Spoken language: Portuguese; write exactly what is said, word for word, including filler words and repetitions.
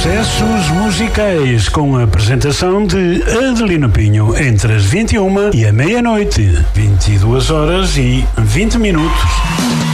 Sucessos musicais com a apresentação de Adelino Pinho entre as vinte e uma e a meia-noite, vinte e duas horas e vinte minutos.